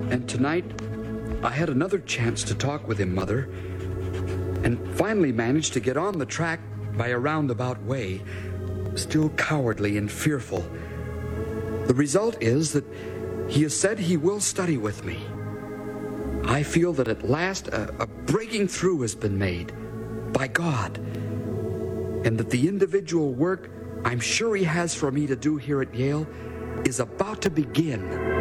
And tonight, I had another chance to talk with him, Mother, and finally managed to get on the track by a roundabout way, still cowardly and fearful. The result is that he has said he will study with me. I feel that at last a breaking through has been made by God, and that the individual work I'm sure he has for me to do here at Yale is about to begin.